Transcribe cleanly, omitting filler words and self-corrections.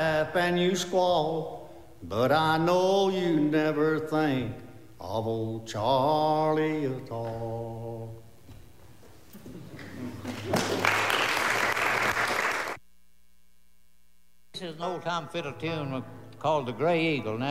laugh and you squall, but I know you never think of old Charlie at all. This is an old-time fiddle tune called The Gray Eagle. Now